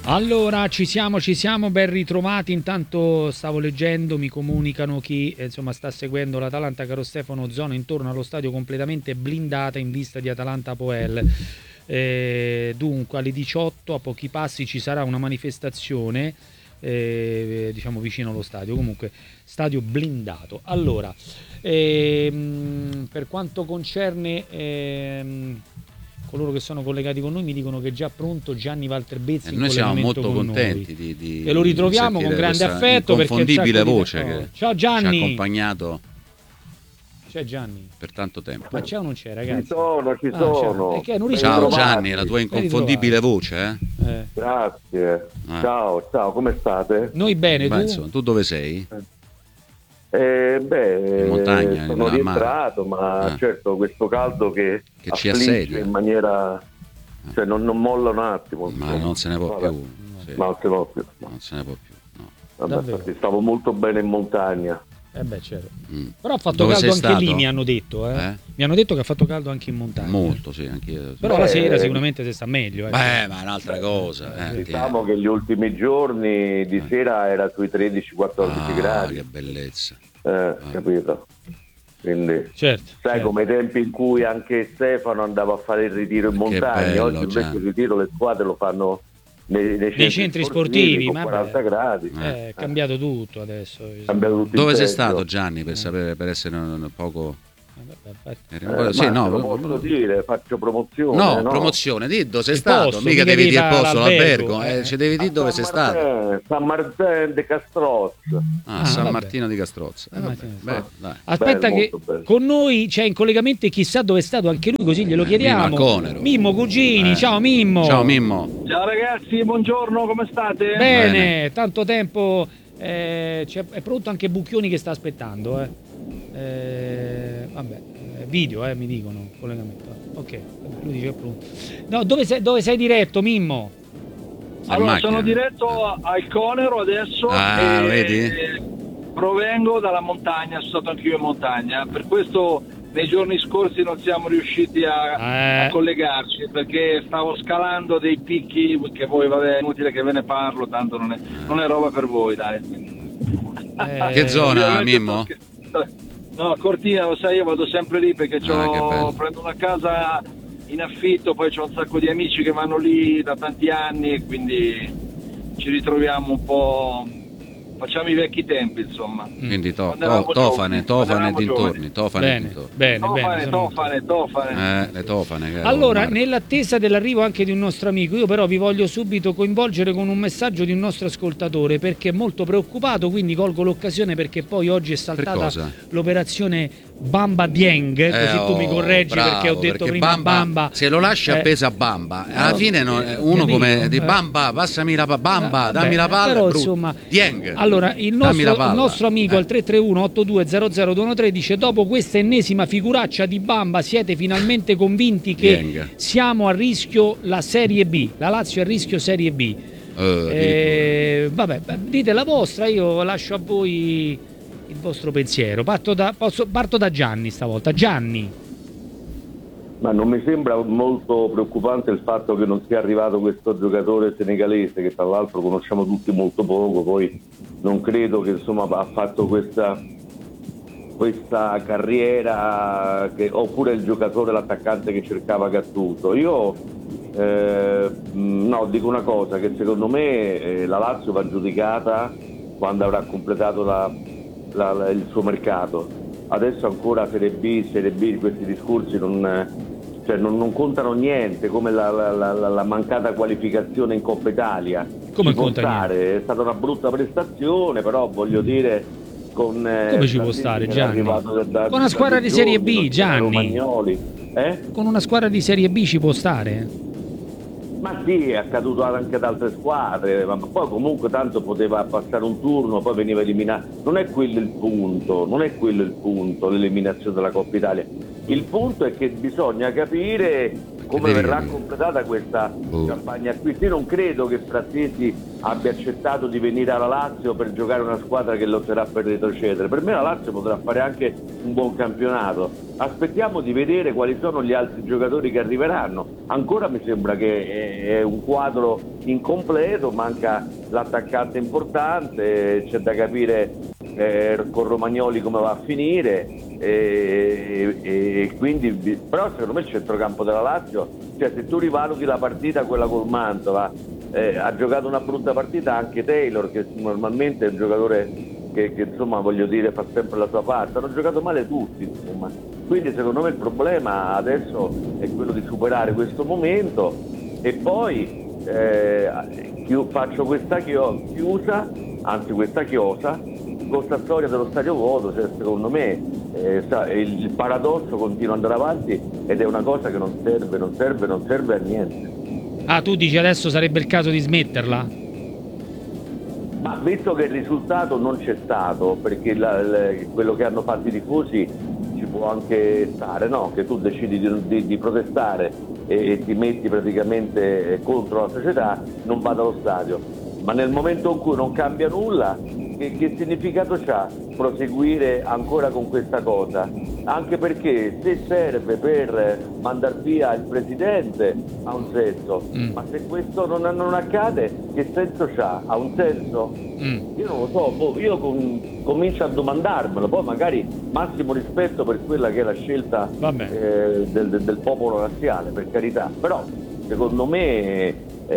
Allora, ci siamo, ben ritrovati. Intanto stavo leggendo, mi comunicano chi insomma sta seguendo l'Atalanta, caro Stefano, zona intorno allo stadio completamente blindata in vista di Atalanta-Apoel. Dunque alle 18, a pochi passi, ci sarà una manifestazione diciamo vicino allo stadio, comunque stadio blindato. Allora, per quanto concerne coloro che sono collegati con noi, mi dicono che è già pronto Gianni Valterbezzi. Noi siamo molto contenti di e lo ritroviamo con grande affetto, perché inconfondibile voce che ciao Gianni, ci ha accompagnato. C'è Gianni per tanto tempo. Ma c'è o non c'è, ragazzi? Ci sono. Ciao Gianni, la tua inconfondibile voce, Grazie. Ciao, come state? Noi bene. Tu dove sei? In montagna, sono rientrato, ma certo questo caldo che ci assedia in maniera, cioè non molla un attimo. Ma non se ne può più. Sì. Ma non se ne può più. No. Vabbè, infatti stavo molto bene in montagna. Certo. Però ha fatto caldo anche lì, mi hanno detto. Mi hanno detto che ha fatto caldo anche in montagna. Molto, sì, anch'io. Però la sera sicuramente si sta meglio. Ma è un'altra cosa. Diciamo che gli ultimi giorni di sera era sui 13-14 gradi. Che bellezza. Capito? Quindi, certo. Come i tempi in cui anche Stefano andava a fare il ritiro in montagna, bello, oggi invece il ritiro le squadre lo fanno nei centri sportivi con 40 gradi. È cambiato tutto adesso. Dove sei stato, Gianni, per sapere, per essere un poco... posso dire, faccio promozione. No, promozione, di dove sei stato, mica devi dire il posto, l'albergo, ci devi dire dove sei stato. San Martino di Castrozza. San Martino di Castrozza. Aspetta che con noi c'è in collegamento, chissà dove è stato anche lui, così glielo chiediamo. Mimmo Cugini, ciao Mimmo. Ciao Mimmo. Ciao ragazzi, buongiorno, come state? Bene. Tanto tempo. È pronto anche Bucchioni che sta aspettando. Video mi dicono collegamento. Ok, lui dice è pronto. No, dove sei diretto, Mimmo? Allora, sono diretto al Conero adesso. Vedi? Provengo dalla montagna, sono stato anch'io in montagna, per questo nei giorni scorsi non siamo riusciti a collegarci, perché stavo scalando dei picchi che voi, è inutile che ve ne parlo, tanto non è roba per voi, dai. Che zona, Mimmo? No, Cortina, lo sai, io vado sempre lì perché prendo una casa in affitto, poi c'ho un sacco di amici che vanno lì da tanti anni e quindi ci ritroviamo un po', facciamo i vecchi tempi, insomma. Quindi Tofane dintorni. Bene. Le tofane. Allora, nell'attesa dell'arrivo anche di un nostro amico, io però vi voglio subito coinvolgere con un messaggio di un nostro ascoltatore, perché è molto preoccupato, quindi colgo l'occasione perché poi oggi è saltata l'operazione Bamba Dieng, così tu mi correggi, perché ho detto prima Bamba. Se lo lasci appesa a Bamba, alla fine uno come di Bamba, passami la Bamba, dammi la palla, però insomma Dieng. Allora, il nostro amico al 331-8200-213 dice: dopo questa ennesima figuraccia di Bamba siete finalmente convinti che siamo a rischio la Serie B, la Lazio è a rischio Serie B. Dite la vostra, io lascio a voi il vostro pensiero. Parto da Gianni stavolta. Gianni. Ma non mi sembra molto preoccupante il fatto che non sia arrivato questo giocatore senegalese, che tra l'altro conosciamo tutti molto poco, poi non credo che insomma ha fatto questa carriera oppure il giocatore, l'attaccante che cercava Gattuso. Io dico una cosa, che secondo me la Lazio va giudicata quando avrà completato il suo mercato. Adesso ancora Serie B, questi discorsi non contano niente, come la mancata qualificazione in Coppa Italia. Come conta niente? È stata una brutta prestazione, però voglio dire, come ci può stare, Gianni? Con una squadra di Serie B, Gianni. Con una squadra di Serie B ci può stare? Ma sì, è accaduto anche ad altre squadre, ma poi comunque tanto poteva passare un turno, poi veniva eliminato. Non è quello il punto, l'eliminazione della Coppa Italia. Il punto è che bisogna capire come verrà completata questa campagna acquisti. Io non credo che Frattesi abbia accettato di venire alla Lazio per giocare una squadra che lotterà per retrocedere. Per me la Lazio potrà fare anche un buon campionato. Aspettiamo di vedere quali sono gli altri giocatori che arriveranno. Ancora mi sembra che è un quadro incompleto, manca l'attaccante importante, c'è da capire con Romagnoli come va a finire, e quindi, però secondo me il centrocampo della Lazio, cioè se tu rivaluti la partita quella col Mantova, ha giocato una brutta partita anche Taylor, che normalmente è un giocatore che insomma, voglio dire, fa sempre la sua parte. Hanno giocato male tutti, insomma. Quindi secondo me il problema adesso è quello di superare questo momento, e poi faccio questa chiusa, anzi questa chiosa, con questa storia dello stadio vuoto. Cioè, secondo me il paradosso continua ad andare avanti ed è una cosa che non serve a niente. Ah, tu dici adesso sarebbe il caso di smetterla? Ma visto che il risultato non c'è stato, perché quello che hanno fatto i tifosi ci può anche stare, no? Che tu decidi di protestare e ti metti praticamente contro la società, non vado allo stadio. Ma nel momento in cui non cambia nulla, che significato c'ha proseguire ancora con questa cosa? Anche perché se serve per mandar via il presidente ha un senso, ma se questo non accade, che senso c'ha? Ha un senso? Io non lo so, io comincio a domandarmelo. Poi magari massimo rispetto per quella che è la scelta del popolo razziale, per carità, però secondo me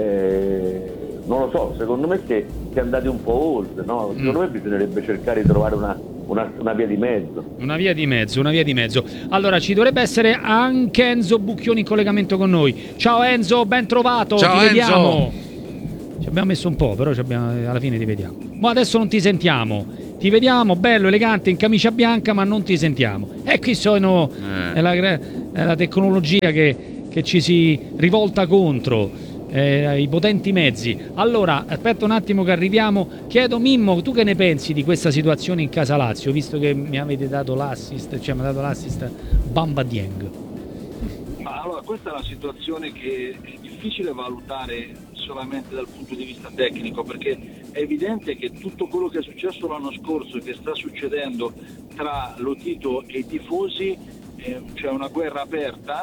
non lo so, secondo me si è andati un po' oltre, no? Secondo me bisognerebbe cercare di trovare una via di mezzo. Una via di mezzo. Allora, ci dovrebbe essere anche Enzo Bucchioni in collegamento con noi. Ciao Enzo, ben trovato. Ciao, ti Enzo. vediamo. Ci abbiamo messo un po', però alla fine ti vediamo. Ma adesso non ti sentiamo. Ti vediamo bello, elegante, in camicia bianca, ma non ti sentiamo. E qui è la tecnologia che ci si rivolta contro. I potenti mezzi. Allora, aspetta un attimo che arriviamo. Chiedo, Mimmo, tu che ne pensi di questa situazione in casa Lazio, visto che mi avete dato l'assist, cioè mi ha dato l'assist Bamba Dieng? Ma allora, questa è una situazione che è difficile valutare solamente dal punto di vista tecnico, perché è evidente che tutto quello che è successo l'anno scorso e che sta succedendo tra Lotito e i tifosi, c'è una guerra aperta,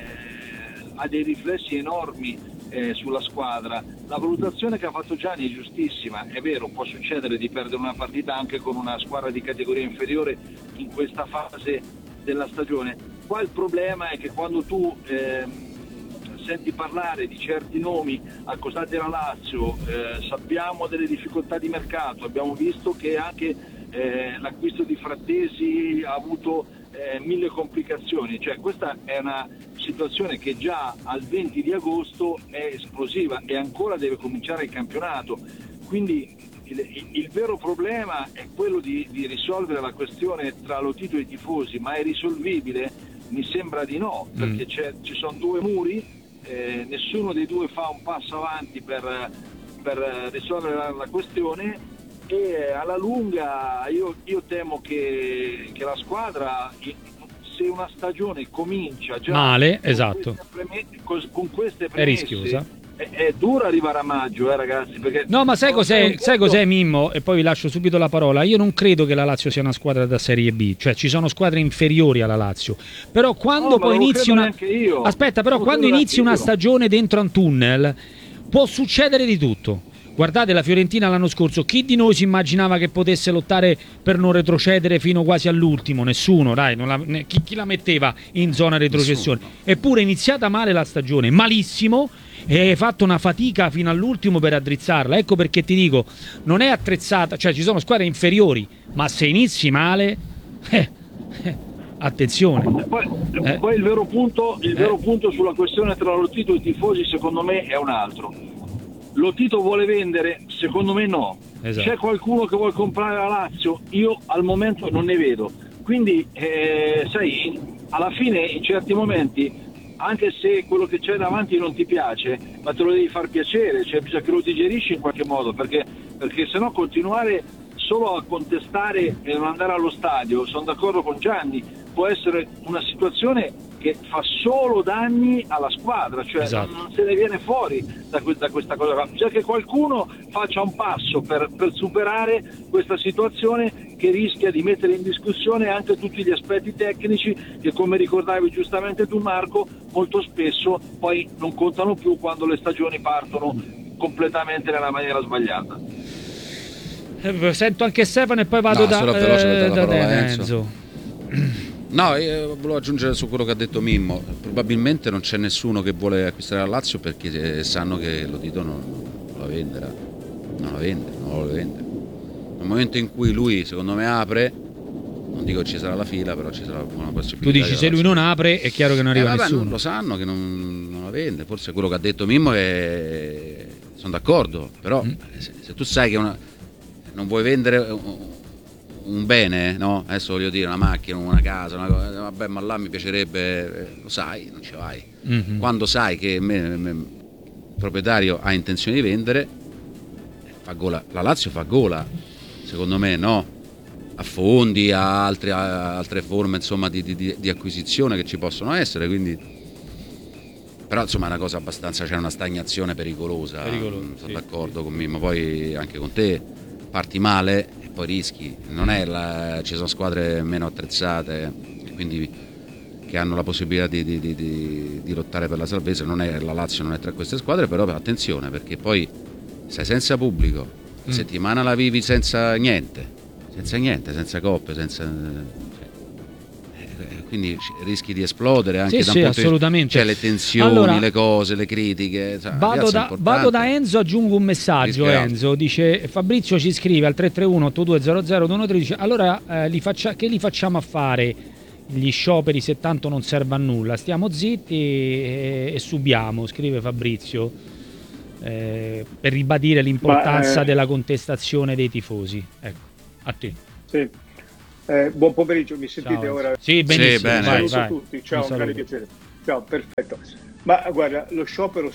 ha dei riflessi enormi sulla squadra. La valutazione che ha fatto Gianni è giustissima, è vero, può succedere di perdere una partita anche con una squadra di categoria inferiore in questa fase della stagione. Qua il problema è che quando tu senti parlare di certi nomi accostati alla Lazio, sappiamo delle difficoltà di mercato, abbiamo visto che anche l'acquisto di Frattesi ha avuto mille complicazioni, cioè questa è una situazione che già al 20 di agosto è esplosiva e ancora deve cominciare il campionato, quindi il vero problema è quello di risolvere la questione tra Lotito e i tifosi, ma è risolvibile? Mi sembra di no, perché ci sono due muri, nessuno dei due fa un passo avanti per risolvere la questione, e alla lunga io temo che la squadra, se una stagione comincia già male, esatto, con queste premesse, è rischiosa. È dura arrivare a maggio, ragazzi, perché no, ma sai cos'è, Mimmo? E poi vi lascio subito la parola. Io non credo che la Lazio sia una squadra da Serie B, cioè ci sono squadre inferiori alla Lazio. Però quando poi inizi quando inizi una stagione dentro un tunnel può succedere di tutto. Guardate la Fiorentina l'anno scorso, chi di noi si immaginava che potesse lottare per non retrocedere fino quasi all'ultimo? Nessuno, dai, chi la metteva in zona retrocessione? Nessuno. Eppure è iniziata male la stagione, malissimo, e hai fatto una fatica fino all'ultimo per addrizzarla. Ecco perché ti dico, non è attrezzata, cioè ci sono squadre inferiori, ma se inizi male, attenzione. Poi il vero punto sulla questione tra Lotito e i tifosi, secondo me, è un altro. Lotito vuole vendere? Secondo me no. Esatto. C'è qualcuno che vuole comprare la Lazio? Io al momento non ne vedo. Quindi, sai, alla fine in certi momenti, anche se quello che c'è davanti non ti piace, ma te lo devi far piacere, cioè bisogna che lo digerisci in qualche modo, perché sennò continuare solo a contestare e non andare allo stadio, sono d'accordo con Gianni, può essere una situazione che fa solo danni alla squadra, cioè esatto. non se ne viene fuori da questa cosa. Bisogna che qualcuno faccia un passo per superare questa situazione che rischia di mettere in discussione anche tutti gli aspetti tecnici che, come ricordavi giustamente tu Marco, molto spesso poi non contano più quando le stagioni partono completamente nella maniera sbagliata. Sento anche Stefano e poi vado da Enzo. No, io volevo aggiungere su quello che ha detto Mimmo. Probabilmente non c'è nessuno che vuole acquistare la Lazio perché sanno che lo Tito non la venderà. Non la vuole vendere. Nel momento in cui lui, secondo me, apre, non dico ci sarà la fila, però ci sarà una possibilità. Tu dici se lui non apre è chiaro che non arriva nessuno. Lo sanno che non la vende. Forse quello che ha detto Mimmo è... Sono d'accordo, però se tu sai che non vuoi vendere un bene, no? Adesso voglio dire una macchina, una casa, una cosa, vabbè, ma là mi piacerebbe, lo sai, non ci vai. Quando sai che il proprietario ha intenzione di vendere, fa gola. La Lazio fa gola, secondo me, no? A fondi, a altre forme, insomma, di acquisizione che ci possono essere, quindi. Però insomma è una cosa abbastanza, c'è una stagnazione pericolosa. Sono d'accordo con Mimmo, poi anche con te parti male e poi rischi. Non è ci sono squadre meno attrezzate, quindi che hanno la possibilità di lottare per la salvezza. La Lazio non è tra queste squadre, però attenzione, perché poi sei senza pubblico, settimana la vivi senza niente, senza coppe, quindi rischi di esplodere anche da un punto assolutamente. Cioè le tensioni, allora, le cose, le critiche. Vado da Enzo, aggiungo un messaggio. Enzo dice: Fabrizio ci scrive al 331-8200-213. Allora che li facciamo a fare gli scioperi se tanto non serve a nulla? Stiamo zitti e subiamo, scrive Fabrizio, per ribadire l'importanza della contestazione dei tifosi. Ecco, a te. Sì. Buon pomeriggio, mi sentite? Ciao. Ora? Sì, benissimo. Sì, saluto a tutti, ciao, un grande piacere. Ciao, perfetto. Ma guarda, lo sciopero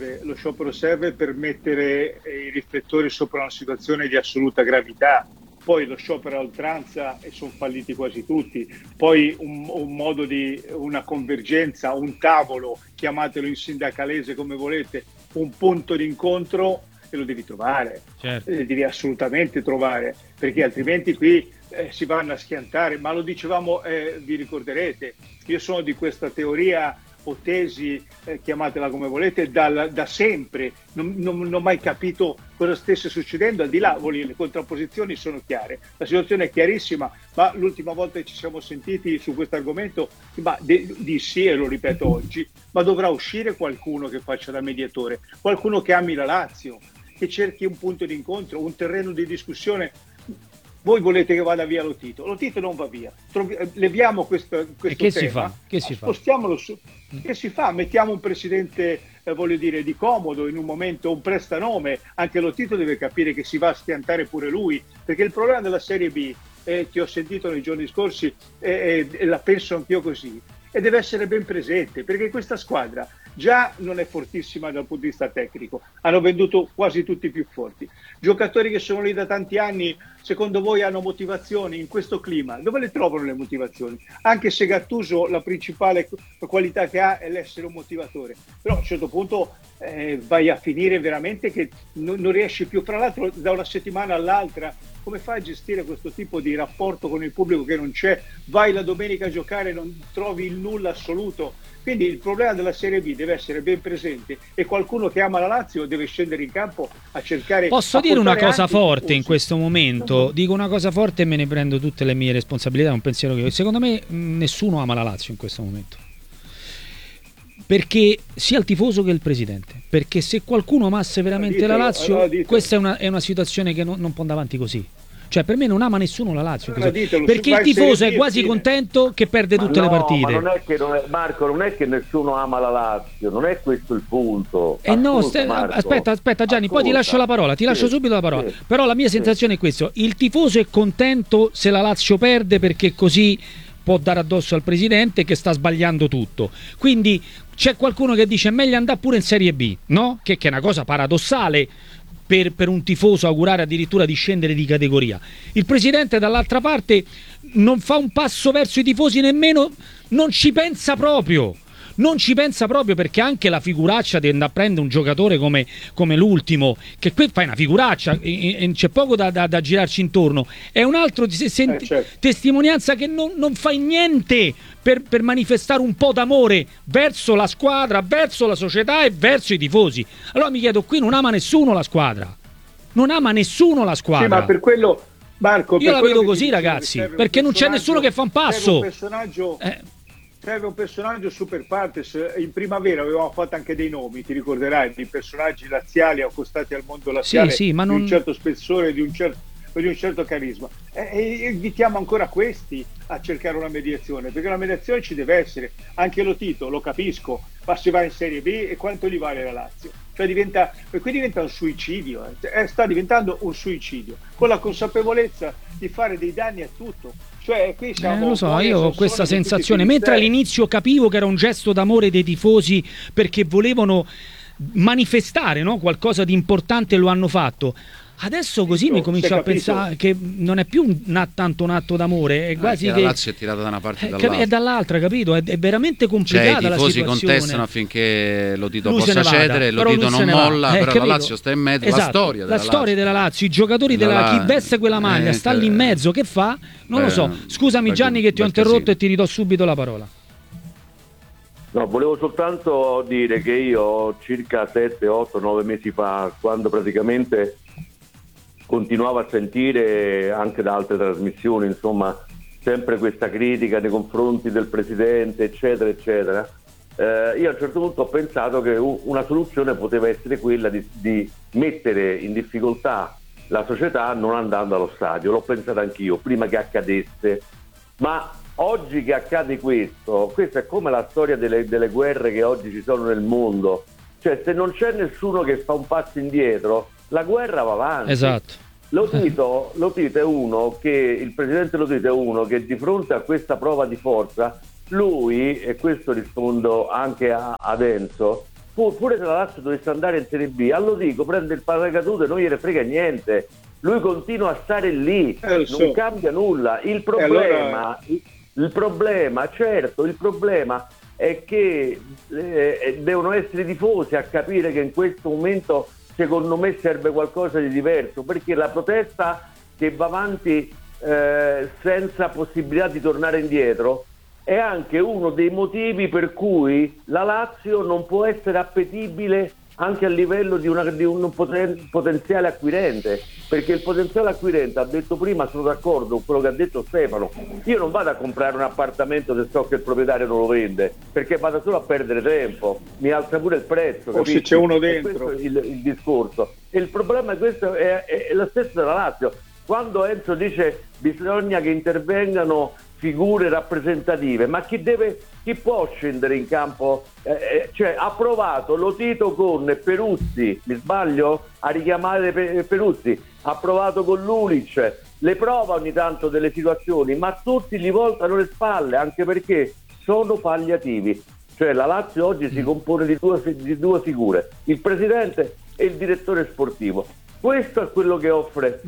serve per mettere i riflettori sopra una situazione di assoluta gravità. Poi lo sciopero a oltranza e sono falliti quasi tutti. Poi un modo di una convergenza, un tavolo, chiamatelo in sindacalese come volete, un punto d'incontro, e lo devi trovare. Certo. Devi assolutamente trovare, perché altrimenti qui si vanno a schiantare. Ma lo dicevamo, vi ricorderete, io sono di questa teoria o tesi, chiamatela come volete, da sempre. Non ho mai capito cosa stesse succedendo, al di là, le contrapposizioni sono chiare, la situazione è chiarissima, ma l'ultima volta che ci siamo sentiti su questo argomento dissi, e lo ripeto oggi, ma dovrà uscire qualcuno che faccia da mediatore, qualcuno che ami la Lazio, che cerchi un punto di incontro, un terreno di discussione. Voi volete che vada via Lo Tito non va via. Leviamo questo e che tema, si fa? Spostiamolo su. Che si fa? Mettiamo un presidente, di comodo, in un momento un prestanome. Anche Lo Tito deve capire che si va a schiantare pure lui, perché il problema della Serie B, che ho sentito nei giorni scorsi, e la penso anch'io così, e deve essere ben presente, perché questa squadra già non è fortissima dal punto di vista tecnico, hanno venduto quasi tutti i più forti, giocatori che sono lì da tanti anni. Secondo voi hanno motivazioni in questo clima? Dove le trovano le motivazioni? Anche se Gattuso la principale qualità che ha è l'essere un motivatore, però a un certo punto vai a finire veramente che non riesci più. Fra l'altro da una settimana all'altra come fai a gestire questo tipo di rapporto con il pubblico che non c'è? Vai la domenica a giocare e non trovi il nulla assoluto. Quindi il problema della Serie B deve essere ben presente e qualcuno che ama la Lazio deve scendere in campo a cercare. Posso dire una cosa forte in questo momento? Dico una cosa forte e me ne prendo tutte le mie responsabilità, un pensiero che secondo me nessuno ama la Lazio in questo momento, perché sia il tifoso che il presidente, perché se qualcuno amasse veramente la Lazio, questa è una situazione che non può andare avanti così. Cioè per me non ama nessuno la Lazio, perché il tifoso è quasi contento che perde tutte le partite. Ma non è che Marco, non è che nessuno ama la Lazio, non è questo il punto. Aspetta Gianni, poi ti lascio la parola, subito la parola. Però la mia sensazione è questa: il tifoso è contento se la Lazio perde, perché così può dare addosso al presidente che sta sbagliando tutto. Quindi c'è qualcuno che dice meglio andare pure in Serie B, no? Che è una cosa paradossale per un tifoso augurare addirittura di scendere di categoria. Il presidente dall'altra parte non fa un passo verso i tifosi nemmeno, non ci pensa proprio. Non ci pensa proprio, perché anche la figuraccia di andare a prendere un giocatore come l'ultimo, che qui fai una figuraccia, c'è poco da girarci intorno, è un altro certo. testimonianza che non fai niente per manifestare un po' d'amore verso la squadra, verso la società e verso i tifosi. Allora mi chiedo, qui non ama nessuno la squadra, non ama nessuno la squadra. Sì, ma per quello, Marco, io la vedo così, ragazzi, perché non c'è nessuno che fa un passo. Serve un personaggio super partes. In primavera avevamo fatto anche dei nomi, ti ricorderai, di personaggi laziali accostati al mondo laziale, sì, ma di un certo spessore, di un certo carisma, e invitiamo ancora questi a cercare una mediazione, perché la mediazione ci deve essere. Anche lo Tito, lo capisco, ma se va in Serie B e quanto gli vale la Lazio? Cioè qui diventa un suicidio, sta diventando un suicidio, con la consapevolezza di fare dei danni a tutto. Cioè, qui lo so, io ho questa sensazione, mentre all'inizio capivo che era un gesto d'amore dei tifosi perché volevano manifestare, no, qualcosa di importante, e lo hanno fatto. Adesso così mi comincio a pensare che non è più tanto un atto d'amore, è quasi che la Lazio è tirata da una parte e dall'altra. È dall'altra, capito? È veramente complicata la situazione. I tifosi contestano affinché lo Tito lui possa cedere, lo Tito non molla, però capito? la Lazio sta in mezzo, esatto, la storia della Lazio, i giocatori chi veste quella maglia sta lì in mezzo, che fa? Non lo so. Scusami Gianni che ti ho interrotto e ti ridò subito la parola. No, volevo soltanto dire che io circa 7, 8, 9 mesi fa, quando praticamente continuavo a sentire anche da altre trasmissioni, insomma, sempre questa critica nei confronti del presidente, eccetera, eccetera, io a un certo punto ho pensato che una soluzione poteva essere quella di mettere in difficoltà la società non andando allo stadio. L'ho pensato anch'io, prima che accadesse, ma oggi che accade questo è come la storia delle guerre che oggi ci sono nel mondo. Cioè, se non c'è nessuno che fa un passo indietro, la guerra va avanti. Esatto. Lo Tito è uno che, il presidente Lo Tito è uno che di fronte a questa prova di forza, lui, e questo rispondo anche ad Enzo, pure se la Lazio dovesse andare in Serie B, allo dico, prende il paracadute e non gliene frega niente. Lui continua a stare lì, non cambia nulla. Il problema è che devono essere i tifosi a capire che in questo momento secondo me serve qualcosa di diverso, perché la protesta che va avanti senza possibilità di tornare indietro è anche uno dei motivi per cui la Lazio non può essere appetibile anche a livello di un potenziale acquirente, perché il potenziale acquirente, ha detto prima, sono d'accordo con quello che ha detto Stefano, io non vado a comprare un appartamento se so che il proprietario non lo vende, perché vado solo a perdere tempo, mi alza pure il prezzo, o se c'è uno dentro. Questo è il discorso, e il problema è questo, è lo stesso della Lazio. Quando Enzo dice bisogna che intervengano figure rappresentative, ma chi può scendere in campo? Cioè, ha provato Lo Tito con Peruzzi, mi sbaglio? A richiamare Peruzzi, ha provato con Lulic, le prova ogni tanto delle situazioni, ma tutti gli voltano le spalle, anche perché sono palliativi. Cioè, la Lazio oggi si compone di due figure, il presidente e il direttore sportivo. Questo è quello che offre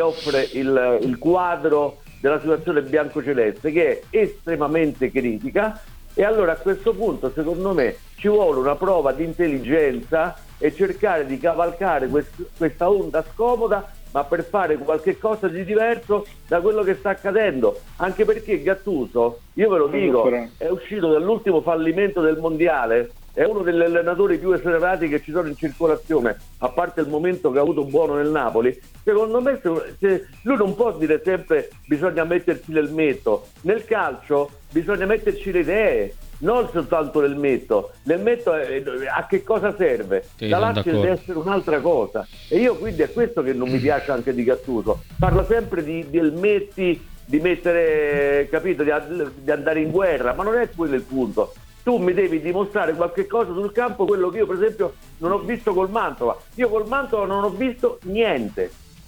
il quadro della situazione biancoceleste, che è estremamente critica, e allora a questo punto secondo me ci vuole una prova di intelligenza e cercare di cavalcare questa onda scomoda, ma per fare qualche cosa di diverso da quello che sta accadendo, anche perché Gattuso, io ve lo dico, è uscito dall'ultimo fallimento del mondiale, è uno degli allenatori più esagerati che ci sono in circolazione, a parte il momento che ha avuto buono nel Napoli. Secondo me lui non può dire sempre bisogna metterci l'elmetto. Nel calcio bisogna metterci le idee, non soltanto l'elmetto. L'elmetto a che cosa serve? Sì, la Lazio deve essere un'altra cosa, e io quindi è questo che non mi piace anche di Gattuso. Parla sempre di elmetti, di mettere, capito, di andare in guerra, ma non è quello il punto. Tu mi devi dimostrare qualche cosa sul campo, quello che io per esempio non ho visto col Mantova. Io col Mantova non ho visto niente,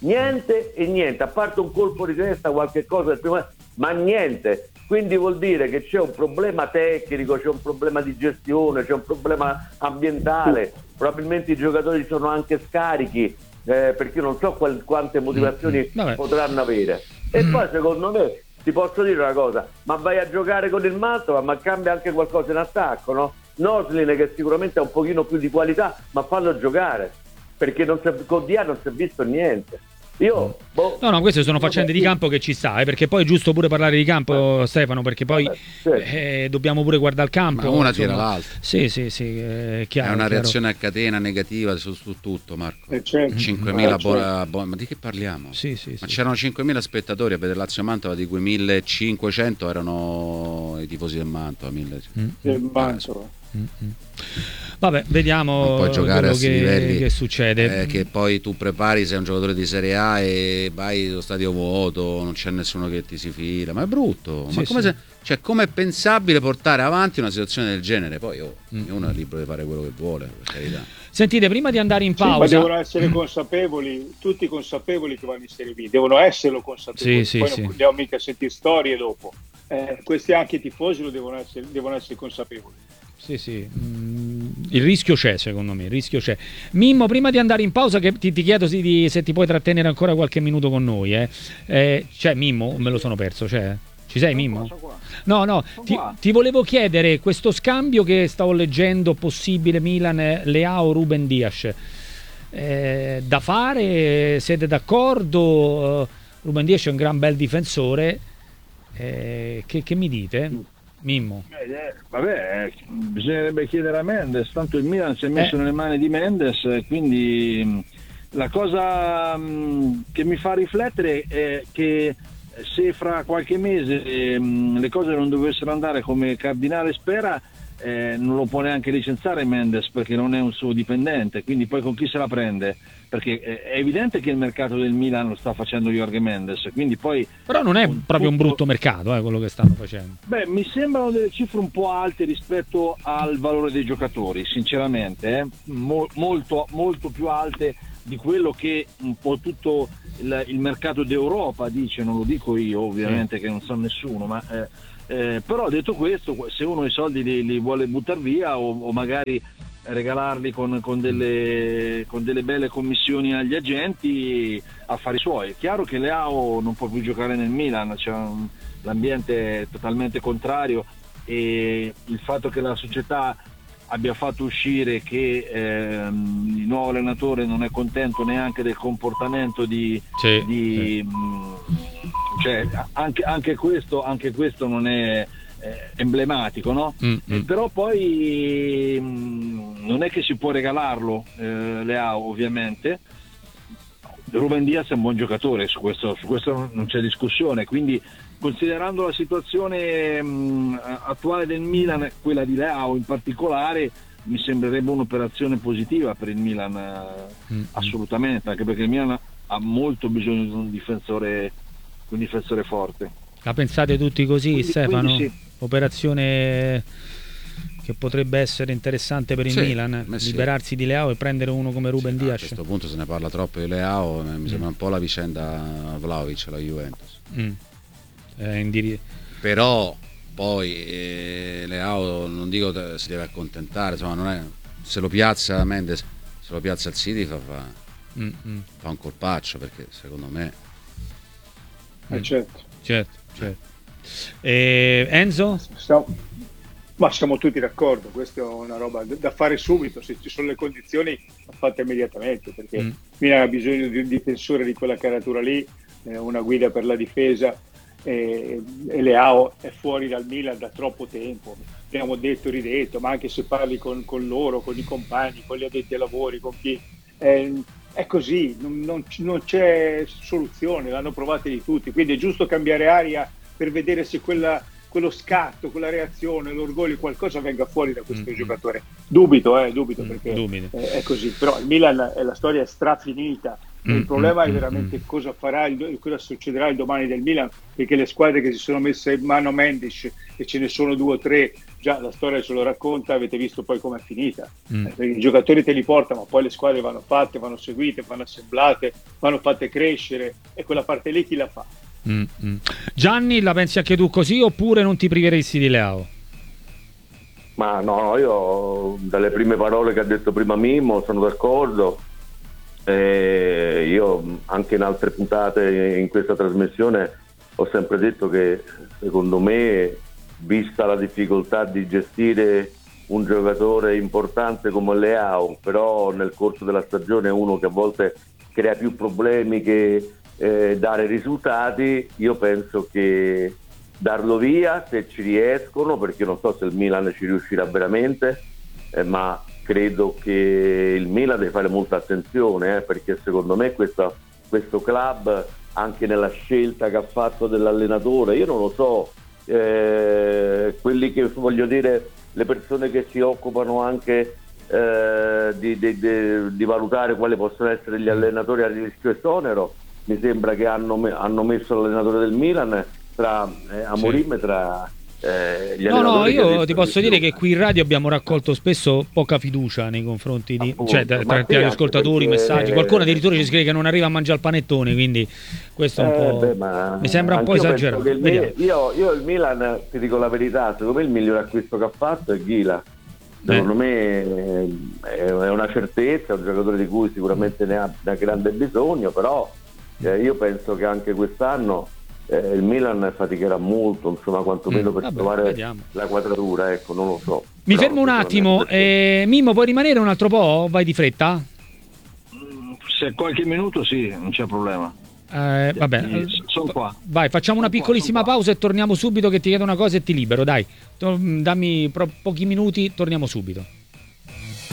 a parte un colpo di testa, qualche cosa del primo, ma niente. Quindi vuol dire che c'è un problema tecnico, c'è un problema di gestione, c'è un problema ambientale, probabilmente i giocatori sono anche scarichi, perché non so quante motivazioni potranno avere. E poi secondo me ti posso dire una cosa, ma vai a giocare con il Mantova, ma cambia anche qualcosa in attacco, no? Nosline, che sicuramente ha un pochino più di qualità, ma fallo giocare, perché con Dia non si è visto niente. No, queste sono faccende di campo che ci sta, perché poi è giusto pure parlare di campo, Stefano, perché poi dobbiamo pure guardare il campo. Ma una tira l'altra. Sì, chiaro. È una chiaro. reazione a catena negativa su tutto, Marco. 5.000 ma di che parliamo? Sì. Ma c'erano 5.000 spettatori a vedere Lazio Mantova, di cui 1.500 erano i tifosi del Mantova. Del Mantova. Vabbè, vediamo. Non puoi giocare a questi livelli, che succede. Che poi tu prepari, sei un giocatore di Serie A e vai allo stadio vuoto, non c'è nessuno che ti si fila, ma è brutto. Sì, ma come è pensabile portare avanti una situazione del genere? Poi uno è libero di fare quello che vuole, per carità. Sentite, prima di andare in pausa, ma devono essere consapevoli, tutti consapevoli che vanno in Serie B, devono esserlo consapevoli, poi non vogliamo mica sentire storie dopo. Questi anche i tifosi devono essere consapevoli. Sì. Il rischio c'è, secondo me. Il rischio c'è. Mimmo, prima di andare in pausa, che ti chiedo se ti puoi trattenere ancora qualche minuto con noi. C'è Mimmo? Me lo sono perso. Ci sei, Mimmo? No. Ti volevo chiedere questo scambio che stavo leggendo, possibile Milan, Leao, Ruben Dias. Da fare? Siete d'accordo? Ruben Dias è un gran bel difensore. Che mi dite? Mimmo. Bisognerebbe chiedere a Mendes, tanto il Milan si è messo nelle mani di Mendes, quindi la cosa che mi fa riflettere è che se fra qualche mese le cose non dovessero andare come Cardinale spera, non lo può neanche licenziare Mendes, perché non è un suo dipendente, quindi poi con chi se la prende? Perché è evidente che il mercato del Milan lo sta facendo Jorge Mendes, quindi poi... Però non è proprio un brutto mercato quello che stanno facendo. Mi sembrano delle cifre un po' alte rispetto al valore dei giocatori, sinceramente, molto, molto più alte di quello che un po' tutto il mercato d'Europa dice, non lo dico io ovviamente, che non so nessuno, ma... però detto questo, se uno i soldi li vuole buttare via o magari regalarli con delle belle commissioni agli agenti, affari suoi. È chiaro che Leao non può più giocare nel Milan, l'ambiente è totalmente contrario, e il fatto che la società abbia fatto uscire che il nuovo allenatore non è contento neanche del comportamento anche questo non è emblematico, no? Però poi non è che si può regalarlo Leao, ovviamente. Ruben Dias è un buon giocatore, su questo non c'è discussione, quindi considerando la situazione attuale del Milan, quella di Leao in particolare, mi sembrerebbe un'operazione positiva per il Milan, assolutamente, anche perché il Milan ha molto bisogno di un difensore forte. La pensate tutti così, quindi, Stefano? Quindi sì. Operazione che potrebbe essere interessante per il Milan, liberarsi di Leao e prendere uno come Ruben Dias. A questo punto se ne parla troppo di Leao, mi sembra un po' la vicenda Vlahovic alla Juventus. Però poi Leao, non dico si deve accontentare, insomma, non è, se lo piazza Mendes, se lo piazza il City fa un colpaccio, perché secondo me certo. Enzo? Ma siamo tutti d'accordo, questa è una roba da fare subito, se ci sono le condizioni fatte immediatamente, perché Milan ha bisogno di un difensore di quella caratura lì, una guida per la difesa, e Leao è fuori dal Milan da troppo tempo, abbiamo detto e ridetto, ma anche se parli con loro, con i compagni, con gli addetti ai lavori, con chi... è così, non c'è soluzione, l'hanno provata di tutti, quindi è giusto cambiare aria per vedere se quello scatto, quella reazione, l'orgoglio, qualcosa venga fuori da questo giocatore. Dubito perché è così, però il Milan la storia è strafinita. Il problema è veramente cosa succederà il domani del Milan, perché le squadre che si sono messe in mano a Mendes, e ce ne sono 2 o 3, già la storia ce lo racconta, avete visto poi com'è finita. I giocatori te li portano, ma poi le squadre vanno fatte, vanno seguite, vanno assemblate, vanno fatte crescere, e quella parte lì chi la fa? Gianni, la pensi anche tu così, oppure non ti priveresti di Leao? Ma no, io dalle prime parole che ha detto prima Mimmo sono d'accordo. Io anche in altre puntate in questa trasmissione ho sempre detto che secondo me, vista la difficoltà di gestire un giocatore importante come Leao, però nel corso della stagione è uno che a volte crea più problemi che dare risultati, io penso che darlo via se ci riescono, perché non so se il Milan ci riuscirà veramente, ma credo che il Milan deve fare molta attenzione, perché secondo me questo club, anche nella scelta che ha fatto dell'allenatore, io non lo so, quelli che voglio dire, le persone che si occupano anche di valutare quali possono essere gli allenatori a rischio esonero, mi sembra che hanno messo l'allenatore del Milan tra Amorim, tra gli allenatori. Io ti posso dire che qui in radio abbiamo raccolto spesso poca fiducia nei confronti di, appunto, cioè, tra gli ascoltatori, perché, messaggi, qualcuno addirittura ci scrive che non arriva a mangiare il panettone, quindi questo è un po', mi sembra un po' esagerato. Io il Milan, ti dico la verità, secondo me il miglior acquisto che ha fatto è Ghila. Secondo me è una certezza, è un giocatore di cui sicuramente ne ha grande bisogno, però io penso che anche quest'anno il Milan faticherà molto, insomma, quantomeno per trovare la quadratura, ecco, non lo so. Mi fermo un attimo, Mimmo, puoi rimanere un altro po'? Vai di fretta? Se qualche minuto sì, non c'è problema. Vabbè, sono qua. Vai, facciamo una piccolissima pausa e torniamo subito, che ti chiedo una cosa e ti libero, dai. Dammi pochi minuti, torniamo subito.